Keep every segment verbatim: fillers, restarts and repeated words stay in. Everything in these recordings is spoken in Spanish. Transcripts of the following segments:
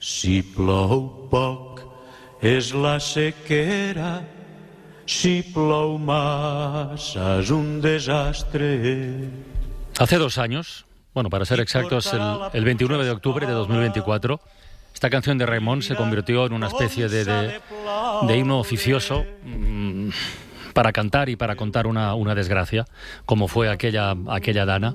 Si plou poc és la sequera, si plou massa és un desastre. Hace dos años, bueno, para ser exactos, el, el veintinueve de octubre de dos mil veinticuatro, esta canción de Raimon se convirtió en una especie de, de, de himno oficioso mmm, para cantar y para contar una, una desgracia, como fue aquella, aquella Dana,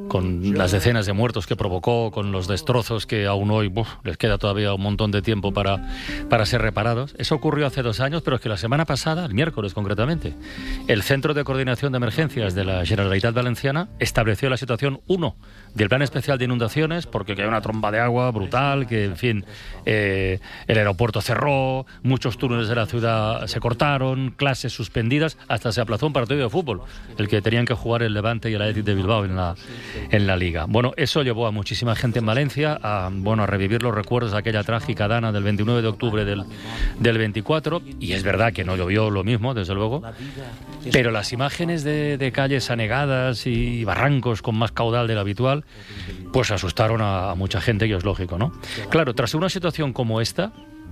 con las decenas de muertos que provocó, con los destrozos que aún hoy uf, les queda todavía un montón de tiempo para, para ser reparados. Eso ocurrió hace dos años, pero es que la semana pasada, el miércoles concretamente, el Centro de Coordinación de Emergencias de la Generalitat Valenciana estableció la situación uno del Plan Especial de Inundaciones, porque hay una tromba de agua brutal, que en fin, eh, el aeropuerto cerró, muchos túneles de la ciudad se cortaron, clases suspendidas, hasta se aplazó un partido de fútbol, el que tenían que jugar el Levante y el Athletic de Bilbao en la en la Liga. Bueno, eso llevó a muchísima gente en Valencia a, bueno, a revivir los recuerdos de aquella trágica Dana del veintinueve de octubre del, del veinticuatro, y es verdad que no llovió lo mismo, desde luego, pero las imágenes de, de calles anegadas y barrancos con más caudal de lo habitual, pues asustaron a, a mucha gente, y es lógico, ¿no? Claro, tras una situación como esta,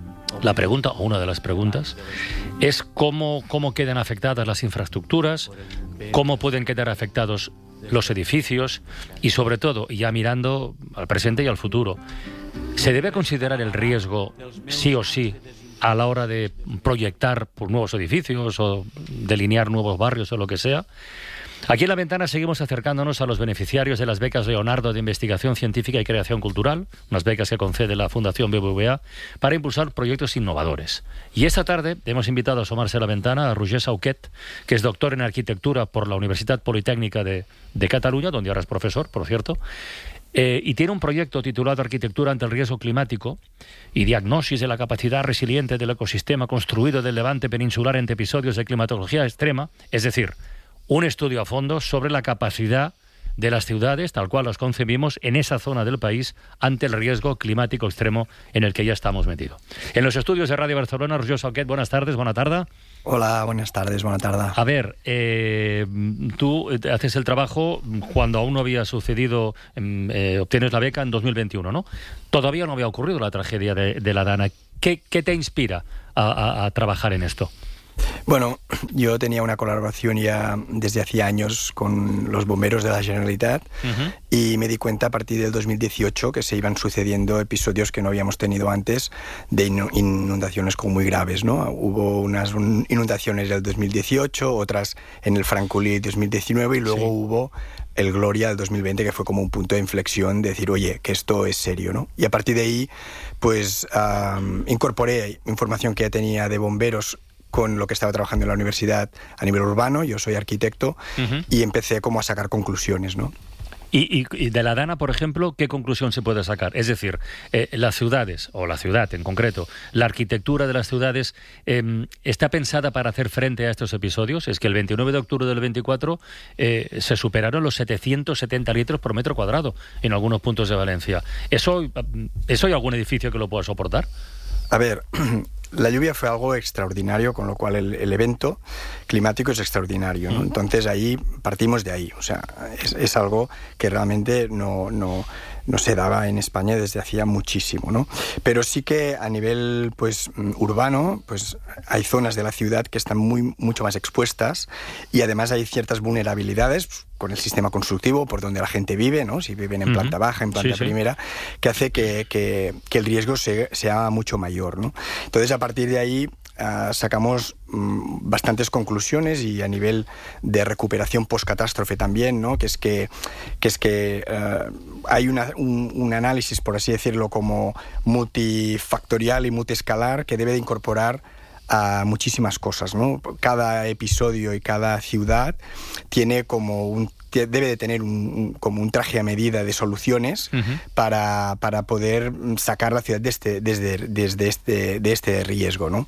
la pregunta, o una de las preguntas, es cómo, cómo quedan afectadas las infraestructuras, cómo pueden quedar afectados los edificios y, sobre todo, ya mirando al presente y al futuro, ¿se debe considerar el riesgo sí o sí a la hora de proyectar por nuevos edificios o delinear nuevos barrios o lo que sea? Aquí en La Ventana seguimos acercándonos a los beneficiarios de las becas Leonardo de Investigación Científica y Creación Cultural, unas becas que concede la Fundación B B V A para impulsar proyectos innovadores. Y esta tarde hemos invitado a asomarse a La Ventana a Roger Sauquet, que es doctor en Arquitectura por la Universitat Politécnica de, de Cataluña, donde ahora es profesor, por cierto, eh, y tiene un proyecto titulado Arquitectura ante el riesgo climático y diagnosis de la capacidad resiliente del ecosistema construido del levante peninsular ante episodios de climatología extrema, es decir, un estudio a fondo sobre la capacidad de las ciudades, tal cual las concebimos, en esa zona del país ante el riesgo climático extremo en el que ya estamos metidos. En los estudios de Radio Barcelona, Roger Sauquet, buenas tardes, buena tarde. Hola, buenas tardes, buena tarde. A ver, eh, tú haces el trabajo cuando aún no había sucedido, eh, obtienes la beca en dos mil veintiuno, ¿no? Todavía no había ocurrido la tragedia de, de la Dana. ¿Qué, qué te inspira a, a, a trabajar en esto? Bueno, yo tenía una colaboración ya desde hacía años con los bomberos de la Generalitat, uh-huh. y me di cuenta a partir del dos mil dieciocho que se iban sucediendo episodios que no habíamos tenido antes de inundaciones como muy graves, ¿no? Hubo unas inundaciones del dos mil dieciocho, otras en el Francolí dos mil diecinueve y luego sí. hubo el Gloria del dos mil veinte, que fue como un punto de inflexión de decir, oye, que esto es serio, ¿no? Y a partir de ahí, pues um, incorporé información que ya tenía de bomberos con lo que estaba trabajando en la universidad a nivel urbano. Yo soy arquitecto, uh-huh. y empecé como a sacar conclusiones, ¿no? Y, y, y de la Dana, por ejemplo, ¿qué conclusión se puede sacar? Es decir, eh, las ciudades, o la ciudad en concreto, la arquitectura de las ciudades, eh, ¿está pensada para hacer frente a estos episodios? Es que el veintinueve de octubre del veinticuatro eh, se superaron los setecientos setenta litros por metro cuadrado en algunos puntos de Valencia. ¿Eso, ¿eso hay algún edificio que lo pueda soportar? A ver, la lluvia fue algo extraordinario, con lo cual el, el evento climático es extraordinario, ¿no? Entonces ahí partimos de ahí, o sea, es, es algo que realmente no, no, no se daba en España desde hacía muchísimo, ¿no? Pero sí que a nivel, pues, urbano, pues hay zonas de la ciudad que están muy, mucho más expuestas, y además hay ciertas vulnerabilidades, pues, con el sistema constructivo por donde la gente vive, ¿no? Si viven en planta uh-huh. baja, en planta sí, primera, sí. que hace que, que, que el riesgo se, sea mucho mayor, ¿no? Entonces, a partir de ahí uh, sacamos um, bastantes conclusiones, y a nivel de recuperación post-catástrofe también, ¿no? Que es que, que, es que uh, hay una, un, un análisis, por así decirlo, como multifactorial y multiescalar, que debe de incorporar a muchísimas cosas, ¿no? Cada episodio y cada ciudad tiene como un debe de tener un, un, como un traje a medida de soluciones uh-huh. para, para poder sacar la ciudad de este, desde, desde este, de este riesgo, ¿no?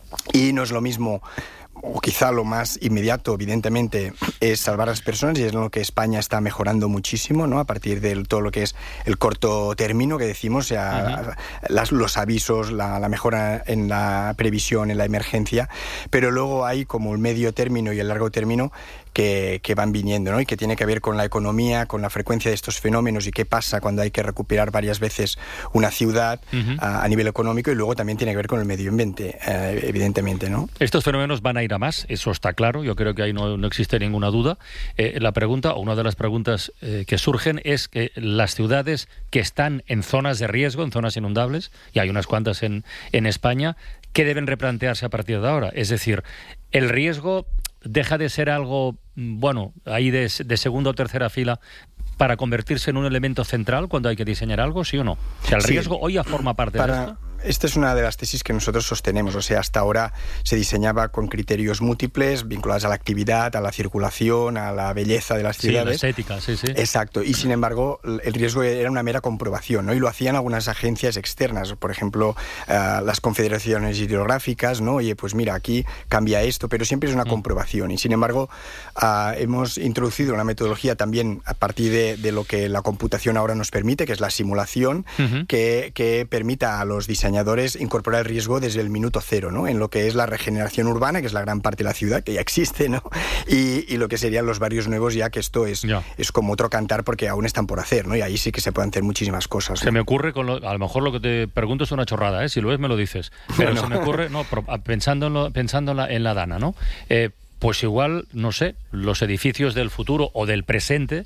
Y no es lo mismo, o quizá lo más inmediato, evidentemente, es salvar a las personas, y es lo que España está mejorando muchísimo, ¿no? A partir de todo lo que es el corto término que decimos, o sea, uh-huh. las, los avisos, la, la mejora en la previsión, en la emergencia, pero luego hay como el medio término y el largo término, que, que van viniendo, ¿no? Y que tiene que ver con la economía, con la frecuencia de estos fenómenos y qué pasa cuando hay que recuperar varias veces una ciudad uh-huh. a, a nivel económico, y luego también tiene que ver con el medio ambiente, eh, evidentemente, ¿no? Estos fenómenos van a ir a más, eso está claro, yo creo que ahí no, no existe ninguna duda. Eh, la pregunta, o una de las preguntas eh, que surgen es que las ciudades que están en zonas de riesgo, en zonas inundables, y hay unas cuantas en, en España, ¿qué deben replantearse a partir de ahora? Es decir, el riesgo deja de ser algo, bueno, ahí de, de segunda o tercera fila para convertirse en un elemento central cuando hay que diseñar algo, ¿sí o no? O sea, el sí, riesgo hoy ya forma parte para... de esto. Esta es una de las tesis que nosotros sostenemos. O sea, hasta ahora se diseñaba con criterios múltiples vinculados a la actividad, a la circulación, a la belleza de las ciudades. Sí, la estética, sí, sí. Exacto. Y sin embargo, el riesgo era una mera comprobación, ¿no? Y lo hacían algunas agencias externas, por ejemplo, uh, las confederaciones hidrográficas, ¿no? Oye, pues mira, aquí cambia esto, pero siempre es una mm. comprobación. Y sin embargo, uh, hemos introducido una metodología también a partir de, de lo que la computación ahora nos permite, que es la simulación, uh-huh. que, que permita a los diseñadores incorporar el riesgo desde el minuto cero, ¿no? En lo que es la regeneración urbana, que es la gran parte de la ciudad, que ya existe, ¿no? Y, y lo que serían los barrios nuevos, ya que esto es, yeah. es como otro cantar, porque aún están por hacer, ¿no? Y ahí sí que se pueden hacer muchísimas cosas, ¿no? Se me ocurre, con lo, a lo mejor lo que te pregunto es una chorrada, ¿eh? Si lo es me lo dices. Pero bueno. se me ocurre, no, pensando en, lo, pensando en, la, en la Dana, ¿no? Eh, pues igual, no sé, los edificios del futuro o del presente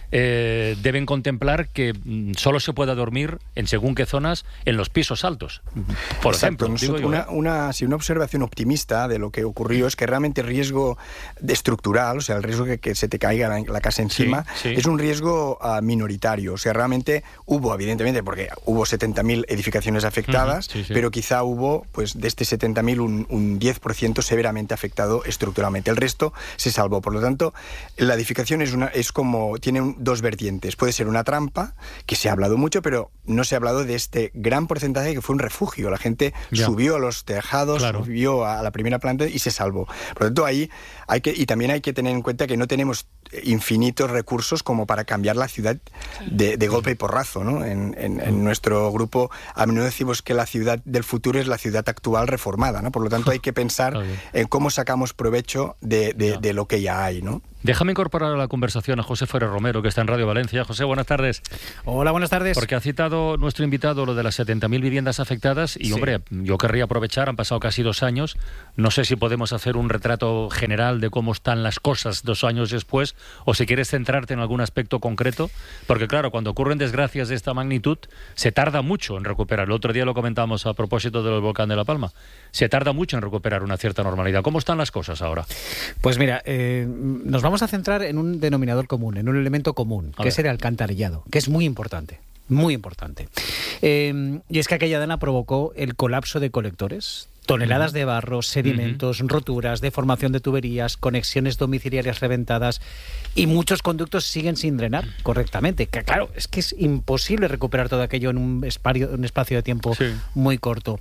Eh, deben contemplar que mm, solo se pueda dormir en según qué zonas en los pisos altos, por Exacto. ejemplo. Digo yo, una, una, sí, una observación optimista de lo que ocurrió es que realmente el riesgo estructural, o sea, el riesgo que, que se te caiga la, la casa encima, sí, sí. es un riesgo uh, minoritario. O sea, realmente hubo, evidentemente, porque hubo setenta mil edificaciones afectadas, uh-huh, sí, sí. pero quizá hubo, pues de este setenta mil, un, un diez por ciento severamente afectado estructuralmente. El resto se salvó. Por lo tanto, la edificación es, una, es como, tiene un, dos vertientes. Puede ser una trampa, que se ha hablado mucho, pero no se ha hablado de este gran porcentaje que fue un refugio. La gente ya. subió a los tejados, claro. subió a la primera planta y se salvó. Por lo tanto, ahí hay que, y también hay que tener en cuenta que no tenemos infinitos recursos como para cambiar la ciudad de, de golpe y porrazo, ¿no? En, en, en nuestro grupo a menudo decimos que la ciudad del futuro es la ciudad actual reformada, ¿no? Por lo tanto, hay que pensar en cómo sacamos provecho de, de, de lo que ya hay, ¿no? Déjame incorporar a la conversación a José Ferrer Romero, que está en Radio Valencia. José, buenas tardes. Hola, buenas tardes. Porque ha citado nuestro invitado lo de las setenta mil viviendas afectadas y, sí. hombre, yo querría aprovechar, han pasado casi dos años, no sé si podemos hacer un retrato general de cómo están las cosas dos años después, o si quieres centrarte en algún aspecto concreto, porque claro, cuando ocurren desgracias de esta magnitud, se tarda mucho en recuperar. El otro día lo comentábamos a propósito del volcán de La Palma. Se tarda mucho en recuperar una cierta normalidad. ¿Cómo están las cosas ahora? Pues mira, eh, nos vamos a centrar en un denominador común, en un elemento común, que es el alcantarillado, que es muy importante, muy importante. Eh, y es que aquella dana provocó el colapso de colectores, toneladas uh-huh. de barro, sedimentos, uh-huh. roturas, deformación de tuberías, conexiones domiciliarias reventadas, y muchos conductos siguen sin drenar correctamente. Que claro, es que es imposible recuperar todo aquello en un espacio, un espacio de tiempo sí. muy corto.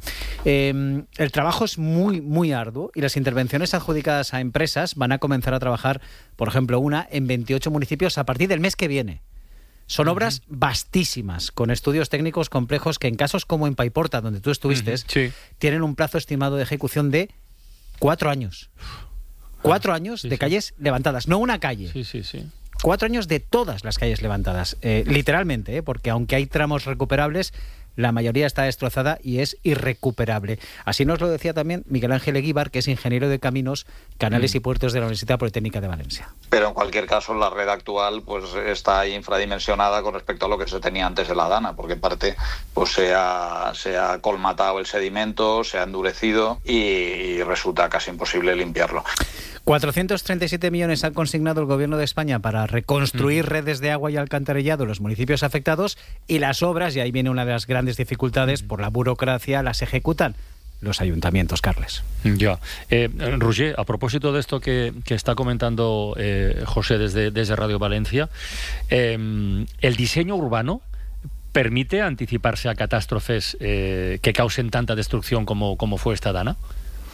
Eh, el trabajo es muy, muy arduo, y las intervenciones adjudicadas a empresas van a comenzar a trabajar, por ejemplo, una en veintiocho municipios a partir del mes que viene. Son uh-huh. obras vastísimas, con estudios técnicos complejos que en casos como en Paiporta, donde tú estuviste, uh-huh. sí. tienen un plazo estimado de ejecución de cuatro años. Cuatro ah, años sí, de sí. calles levantadas, no una calle. Sí, sí, sí. Cuatro años de todas las calles levantadas, eh, literalmente, eh, porque aunque hay tramos recuperables, la mayoría está destrozada y es irrecuperable. Así nos lo decía también Miguel Ángel Eguíbar, que es ingeniero de caminos, canales mm. y puertos de la Universidad Politécnica de Valencia. Pero en cualquier caso, la red actual pues está infradimensionada con respecto a lo que se tenía antes de la Dana, porque en parte pues se ha, se ha colmatado el sedimento, se ha endurecido y resulta casi imposible limpiarlo. cuatrocientos treinta y siete millones ha consignado el Gobierno de España para reconstruir mm. redes de agua y alcantarillado en los municipios afectados, y las obras, y ahí viene una de las grandes dificultades, por la burocracia las ejecutan los ayuntamientos, Carles. Ya. Eh, Roger, a propósito de esto que, que está comentando eh, José desde, desde Radio Valencia, eh, ¿el diseño urbano permite anticiparse a catástrofes eh, que causen tanta destrucción como, como fue esta Dana?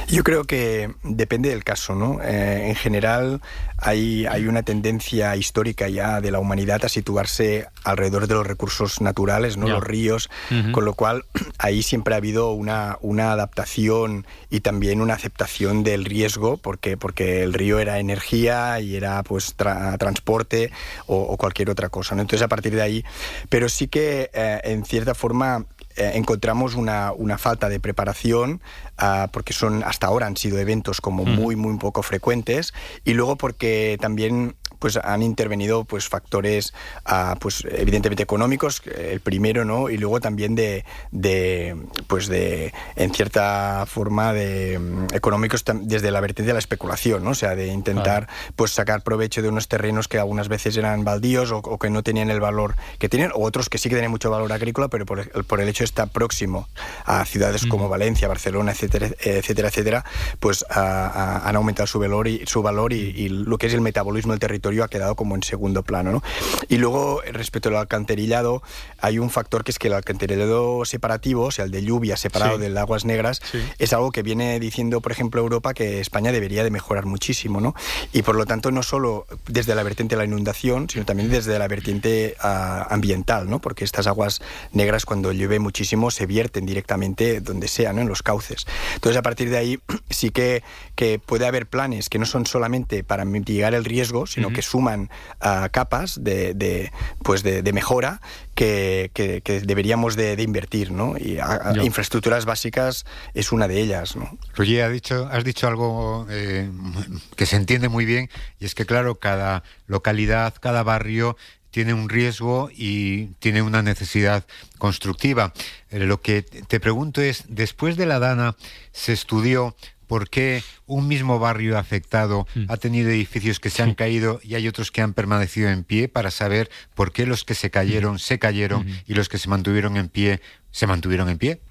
Yo creo que depende del caso, ¿no? Eh, en general hay, hay una tendencia histórica ya de la humanidad a situarse alrededor de los recursos naturales, ¿no? Yeah. Los ríos, uh-huh. Con lo cual ahí siempre ha habido una, una adaptación y también una aceptación del riesgo, porque, porque el río era energía y era pues tra- transporte o, o cualquier otra cosa, ¿no? Entonces a partir de ahí, pero sí que eh, en cierta forma Eh, encontramos una, una falta de preparación uh, porque son hasta ahora han sido eventos como mm. muy muy poco frecuentes, y luego porque también pues han intervenido pues factores uh, pues evidentemente económicos, el primero, ¿no? Y luego también de, de pues de en cierta forma de um, económicos tam- desde la vertiente de la especulación, ¿no? O sea, de intentar vale. pues sacar provecho de unos terrenos que algunas veces eran baldíos o, o que no tenían el valor que tienen, o otros que sí que tenían mucho valor agrícola, pero por el, por el hecho está próximo a ciudades como mm. Valencia, Barcelona, etcétera, etcétera, etcétera, pues a, a, han aumentado su valor y su valor y, y lo que es el metabolismo del territorio ha quedado como en segundo plano, ¿no? Y luego respecto al alcantarillado hay un factor que es que el alcantarillado separativo, o sea, el de lluvia separado sí. del aguas negras, sí. es algo que viene diciendo, por ejemplo, Europa que España debería de mejorar muchísimo, ¿no? Y por lo tanto no solo desde la vertiente de la inundación, sino también desde la vertiente uh, ambiental, ¿no? Porque estas aguas negras cuando llueve muchísimo se vierten directamente donde sea, ¿no? En los cauces. Entonces a partir de ahí sí que, que puede haber planes que no son solamente para mitigar el riesgo, sino uh-huh. que suman uh, capas de, de, pues de, de mejora que, que, que deberíamos de, de invertir, ¿no? Y a, a infraestructuras básicas es una de ellas, ¿no? Roger, has dicho, has dicho algo eh, que se entiende muy bien, y es que claro, cada localidad, cada barrio tiene un riesgo y tiene una necesidad constructiva. Eh, lo que te pregunto es, después de la Dana, ¿se estudió por qué un mismo barrio afectado mm. ha tenido edificios que se han caído y hay otros que han permanecido en pie, para saber por qué los que se cayeron, mm. se cayeron mm. y los que se mantuvieron en pie, se mantuvieron en pie?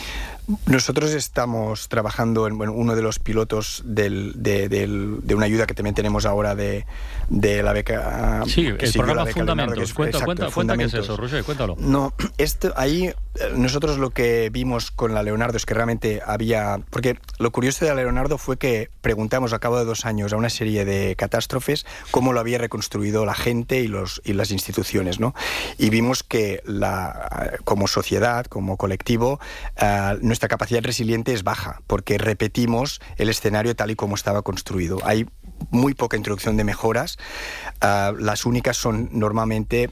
Nosotros estamos trabajando en bueno, uno de los pilotos del, de, del, de una ayuda que también tenemos ahora de, de la beca. Sí, el programa Fundamentos. Cuenta, cuenta, cuenta qué es eso, Roger, cuéntalo. No, esto, ahí nosotros lo que vimos con la Leonardo es que realmente había... Porque lo curioso de la Leonardo fue que preguntamos al cabo de dos años a una serie de catástrofes cómo lo había reconstruido la gente y, los, y las instituciones, ¿no? Y vimos que la, como sociedad, como colectivo, uh, nuestra capacidad resiliente es baja, porque repetimos el escenario tal y como estaba construido. Hay muy poca introducción de mejoras. Uh, las únicas son normalmente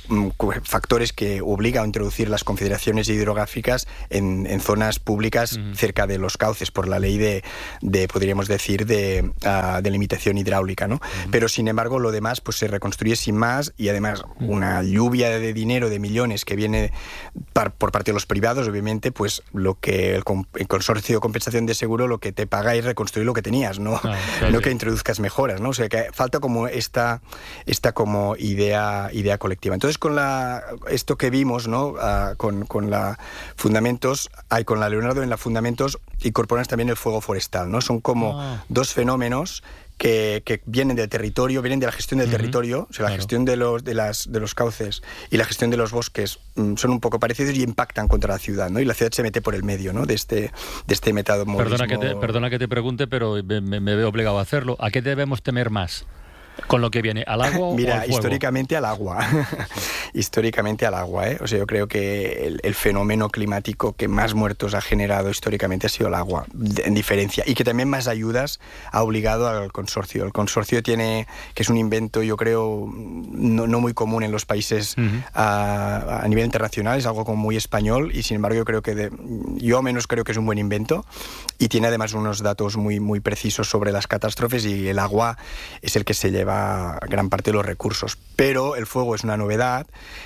factores que obligan a introducir las confederaciones hidrográficas en, en zonas públicas uh-huh. cerca de los cauces por la ley de, de podríamos decir, de, uh, de limitación hidráulica, ¿no? Uh-huh. Pero sin embargo lo demás pues se reconstruye sin más, y además uh-huh. una lluvia de dinero, de millones que viene par, por parte de los privados, obviamente, pues lo que el, el consorcio de compensación de seguro lo que te paga es reconstruir lo que tenías, no, ah, claro, no que introduzcas mejoras, ¿no? O sea que falta como esta, esta como idea, idea colectiva. Entonces con la esto que vimos, ¿no? Uh, con, con la Fundamentos, hay con la Leonardo en la Fundamentos incorporan también el fuego forestal, ¿no? Son como ah. dos fenómenos que, que vienen del territorio, vienen de la gestión del uh-huh. territorio, o sea, la claro. gestión de los de las de los cauces y la gestión de los bosques mmm, son un poco parecidos y impactan contra la ciudad, ¿no? Y la ciudad se mete por el medio, ¿no? De este de este metabolismo. Perdona que te, perdona que te pregunte, pero me, me veo obligado a hacerlo. ¿A qué debemos temer más? ¿Con lo que viene? ¿Al agua Mira, o al fuego? históricamente al agua. históricamente al agua, ¿eh? O sea, yo creo que el, el fenómeno climático que más muertos ha generado históricamente ha sido el agua, de, en diferencia. Y que también más ayudas ha obligado al consorcio. El consorcio tiene, que es un invento, yo creo, no, no muy común en los países uh-huh. a, a nivel internacional, es algo como muy español, y sin embargo yo creo que, de, yo al menos creo que es un buen invento, y tiene además unos datos muy, muy precisos sobre las catástrofes, y el agua es el que se lleva gran parte de los recursos, pero el fuego es una novedad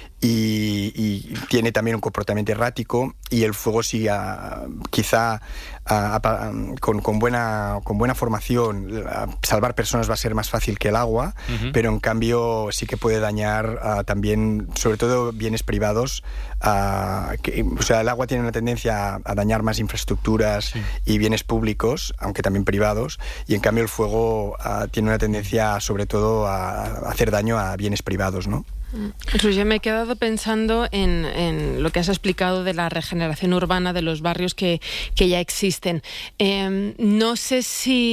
y, y tiene también un comportamiento errático, y el fuego sí a, quizá a, a, con, con buena con buena formación a salvar personas va a ser más fácil que el agua, uh-huh. pero en cambio sí que puede dañar a, también sobre todo bienes privados, a, que, o sea, el agua tiene una tendencia a, a dañar más infraestructuras sí. y bienes públicos, aunque también privados, y en cambio el fuego a, tiene una tendencia sobre todo a, a hacer daño a bienes privados, ¿no? Roger, me he quedado pensando en, en lo que has explicado de la regeneración urbana de los barrios que, que ya existen. Eh, no sé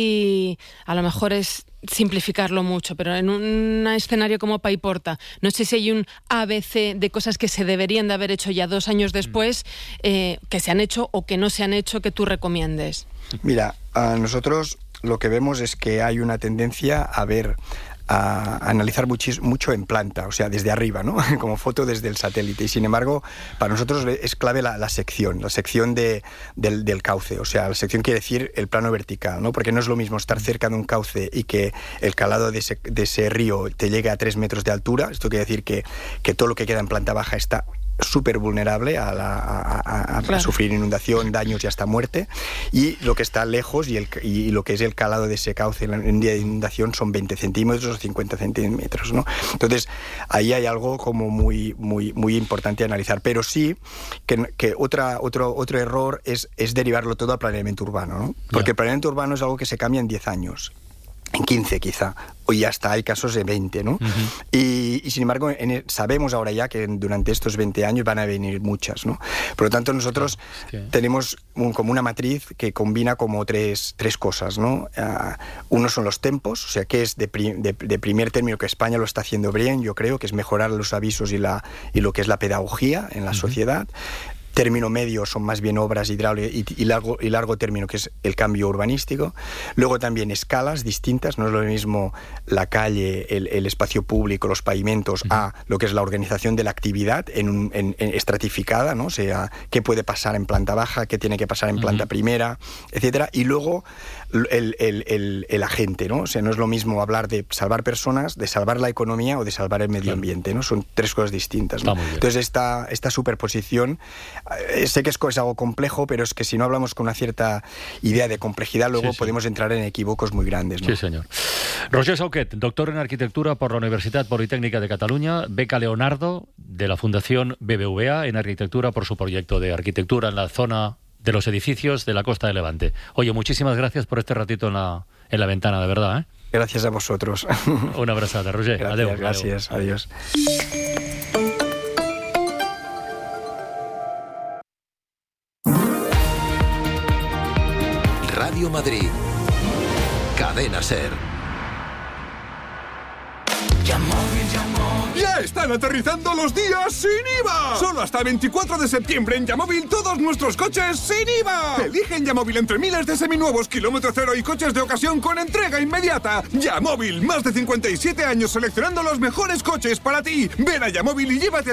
si a lo mejor es simplificarlo mucho, pero en un escenario como Paiporta, no sé si hay un A B C de cosas que se deberían de haber hecho ya dos años después, eh, que se han hecho o que no se han hecho, que tú recomiendes. Mira, a nosotros lo que vemos es que hay una tendencia a ver a analizar muchis, mucho en planta, o sea, desde arriba, ¿no? Como foto desde el satélite. Y sin embargo, para nosotros es clave la, la sección, la sección de, del, del cauce. O sea, la sección quiere decir el plano vertical, ¿no? Porque no es lo mismo estar cerca de un cauce y que el calado de ese, de ese río te llegue a tres metros de altura. Esto quiere decir que, que todo lo que queda en planta baja está súper vulnerable a, la, a, a, a claro. sufrir inundación, daños y hasta muerte, y lo que está lejos y, el, y lo que es el calado de ese cauce en un día de inundación son veinte centímetros o cincuenta centímetros, ¿no? Entonces ahí hay algo como muy muy muy importante a analizar, pero sí que, que otra, otro, otro error es, es derivarlo todo al planeamiento urbano, ¿no? Porque yeah. el planeamiento urbano es algo que se cambia en diez años, en quince quizá, y hasta hay casos de veinte, ¿no? Uh-huh. y, y sin embargo en el, sabemos ahora ya que durante estos veinte años van a venir muchas, ¿no? Por lo tanto nosotros claro, es que... tenemos un, como una matriz que combina como tres, tres cosas, ¿no? Uh, uno son los tempos, o sea, que es de, pri, de, de primer término, que España lo está haciendo bien, yo creo, que es mejorar los avisos y, la, y lo que es la pedagogía en la uh-huh. sociedad. Término medio son más bien obras hidráulicas y, y, largo, y largo término, que es el cambio urbanístico. Luego también escalas distintas, no es lo mismo la calle, el, el espacio público, los pavimentos, uh-huh. a lo que es la organización de la actividad en, un, en, en estratificada, ¿no? O sea, qué puede pasar en planta baja, qué tiene que pasar en uh-huh. planta primera, etcétera. Y luego el, el, el, el agente, ¿no? O sea, no es lo mismo hablar de salvar personas, de salvar la economía o de salvar el medio claro. ambiente, ¿no? Son tres cosas distintas, ¿no? Entonces esta, esta superposición, Eh, sé que es, es algo complejo, pero es que si no hablamos con una cierta idea de complejidad, luego sí, sí. podemos entrar en equívocos muy grandes, ¿no? Sí, señor. Roger Sauquet, doctor en Arquitectura por la Universidad Politécnica de Cataluña, beca Leonardo de la Fundación B B V A en Arquitectura por su proyecto de arquitectura en la zona de los edificios de la costa de Levante. Oye, muchísimas gracias por este ratito en la, en la ventana, de verdad, ¿eh? Gracias a vosotros. Una abrazada, Roger. Gracias, adeu, gracias. Adeu. Adiós. Radio Madrid, Cadena Ser. ¡Ya están aterrizando los días sin I V A! Solo hasta el veinticuatro de septiembre en Yamóvil todos nuestros coches sin I V A. Elige en Yamóvil entre miles de seminuevos, kilómetro cero y coches de ocasión con entrega inmediata. Yamóvil, más de cincuenta y siete años seleccionando los mejores coches para ti. Ven a Yamóvil y llévate